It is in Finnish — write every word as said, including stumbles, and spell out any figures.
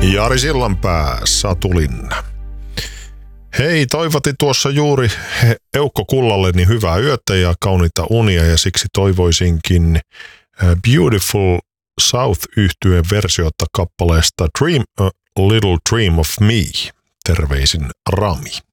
Jari Sillanpää, Satu Linna. Hei, toivoti tuossa juuri Eukko Kullalleni hyvää yötä ja kauniita unia, ja siksi toivoisinkin Beautiful South-yhtyeen versiota kappaleesta Dream a Little Dream of Me. Terveisin Rami.